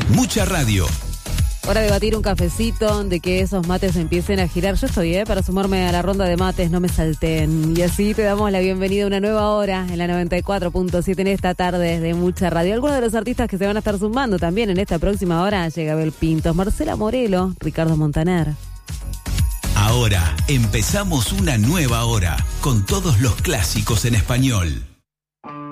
Mucha radio. Hora de batir un cafecito, de que esos mates empiecen a girar. Yo estoy, para sumarme a la ronda de mates, no me salten. Y así te damos la bienvenida a una nueva hora en la 94.7 en esta tarde de Mucha Radio. Algunos de los artistas que se van a estar sumando también en esta próxima hora: llega Abel Pintos, Marcela Morelo, Ricardo Montaner. Ahora empezamos una nueva hora con todos los clásicos en español.